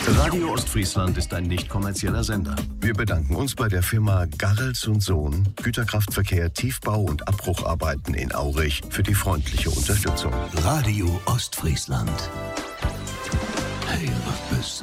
Radio Ostfriesland ist ein nicht kommerzieller Sender. Wir bedanken uns bei der Firma Garrels und Sohn, Güterkraftverkehr, Tiefbau und Abbrucharbeiten in Aurich für die freundliche Unterstützung. Radio Ostfriesland. Hey, was bist du?